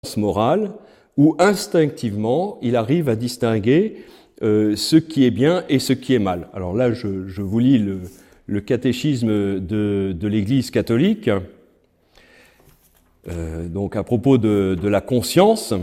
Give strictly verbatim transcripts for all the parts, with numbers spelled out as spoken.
morale où instinctivement il arrive à distinguer euh, ce qui est bien et ce qui est mal. Alors là, je, je vous lis le, le catéchisme de, de l'Église catholique, euh, donc à propos de, de la conscience.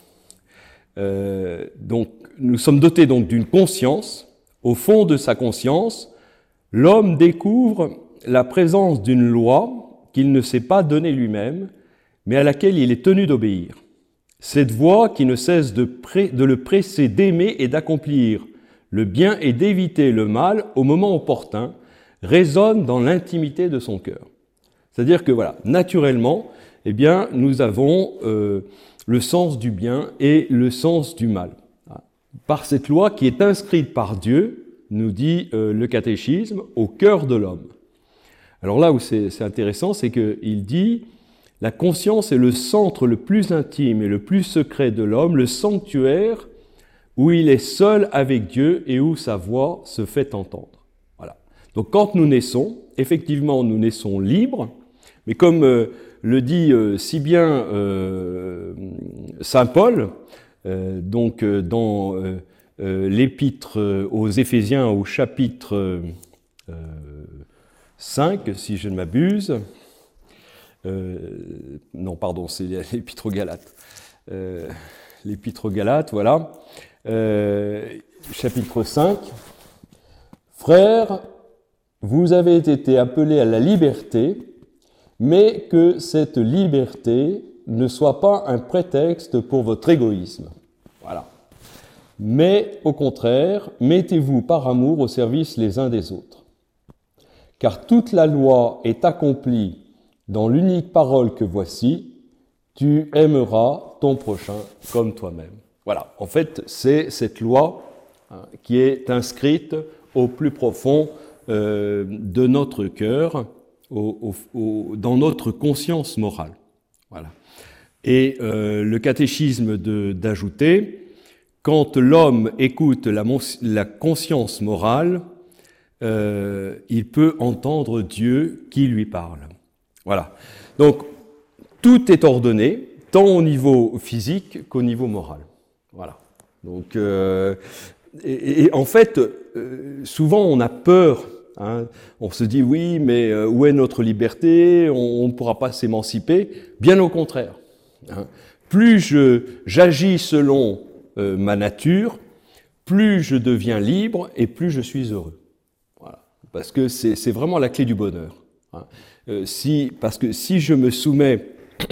Euh, donc, nous sommes dotés donc d'une conscience. Au fond de sa conscience, l'homme découvre la présence d'une loi qu'il ne s'est pas donnée lui-même, mais à laquelle il est tenu d'obéir. Cette voie qui ne cesse de, pré- de le presser d'aimer et d'accomplir le bien et d'éviter le mal au moment opportun résonne dans l'intimité de son cœur. C'est-à-dire que voilà, naturellement, eh bien, nous avons euh, le sens du bien et le sens du mal. Par cette loi qui est inscrite par Dieu, nous dit euh, le catéchisme, au cœur de l'homme. Alors là où c'est, c'est intéressant, c'est qu'il dit « La conscience est le centre le plus intime et le plus secret de l'homme, le sanctuaire où il est seul avec Dieu et où sa voix se fait entendre. » Voilà. Donc quand nous naissons, effectivement nous naissons libres, mais comme euh, le dit euh, si bien euh, saint Paul, euh, donc euh, dans euh, euh, l'épître aux Éphésiens au chapitre euh, cinq, si je ne m'abuse, euh, non pardon, c'est l'épître aux Galates, euh, l'épître aux Galates, voilà, euh, chapitre cinq, frères, vous avez été appelés à la liberté, mais que cette liberté ne soit pas un prétexte pour votre égoïsme. Voilà. Mais au contraire, mettez-vous par amour au service les uns des autres. Car toute la loi est accomplie dans l'unique parole que voici, tu aimeras ton prochain comme toi-même. Voilà. En fait, c'est cette loi hein, qui est inscrite au plus profond euh, de notre cœur, Au, au, au, dans notre conscience morale. Voilà. Et euh, le catéchisme de, d'ajouter, quand l'homme écoute la, la conscience morale, euh, il peut entendre Dieu qui lui parle. Voilà. Donc, tout est ordonné, tant au niveau physique qu'au niveau moral. Voilà. Donc, euh, et, et en fait, euh, souvent on a peur. Hein, on se dit oui, mais euh, où est notre liberté? On ne pourra pas s'émanciper. Bien au contraire. Hein. Plus je, j'agis selon euh, ma nature, plus je deviens libre et plus je suis heureux. Voilà. Parce que c'est, c'est vraiment la clé du bonheur. Hein. Euh, si, parce que si je me soumets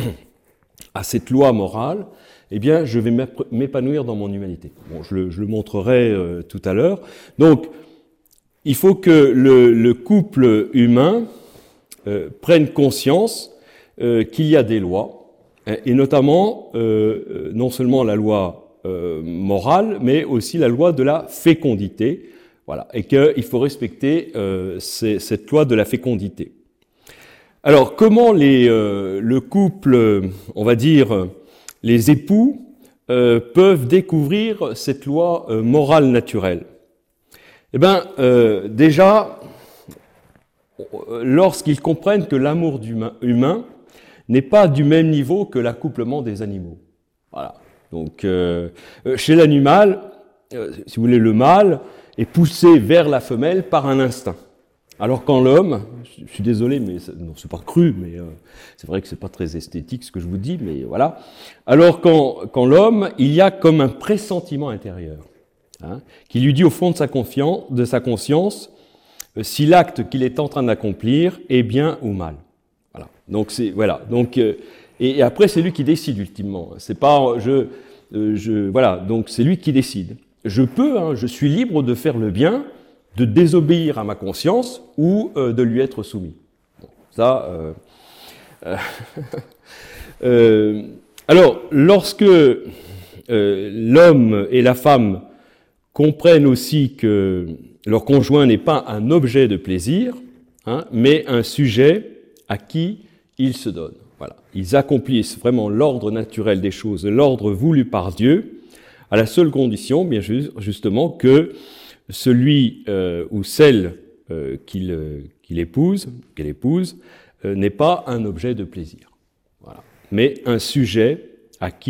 à cette loi morale, eh bien, je vais m'épanouir dans mon humanité. Bon, je le, je le montrerai euh, tout à l'heure. Donc, il faut que le, le couple humain euh, prenne conscience euh, qu'il y a des lois, hein, et notamment euh, non seulement la loi euh, morale, mais aussi la loi de la fécondité, voilà, et qu'il faut respecter euh, ces, cette loi de la fécondité. Alors, comment les, euh, le couple, on va dire, les époux, euh, peuvent découvrir cette loi euh, morale naturelle? Eh bien, euh, déjà, lorsqu'ils comprennent que l'amour humain n'est pas du même niveau que l'accouplement des animaux. Voilà. Donc, euh, chez l'animal, euh, si vous voulez, le mâle est poussé vers la femelle par un instinct. Alors quand l'homme, je suis désolé, mais ça, non, c'est pas cru, mais euh, c'est vrai que c'est pas très esthétique ce que je vous dis, mais voilà. Alors quand, quand l'homme, il y a comme un pressentiment intérieur. Hein, qui lui dit au fond de sa, confiance, de sa conscience euh, si l'acte qu'il est en train d'accomplir est bien ou mal. Voilà. Donc c'est voilà. Donc euh, et, et après c'est lui qui décide ultimement. C'est pas je euh, je voilà. Donc c'est lui qui décide. Je peux, hein, je suis libre de faire le bien, de désobéir à ma conscience ou euh, de lui être soumis. Bon, ça. Euh, euh, euh, alors lorsque euh, l'homme et la femme comprennent aussi que leur conjoint n'est pas un objet de plaisir, hein, mais un sujet à qui ils se donnent. Voilà. Ils accomplissent vraiment l'ordre naturel des choses, l'ordre voulu par Dieu, à la seule condition, bien justement, que celui euh, ou celle euh, qu'il, euh, qu'il épouse, qu'elle épouse, euh, n'est pas un objet de plaisir. Voilà. Mais un sujet à qui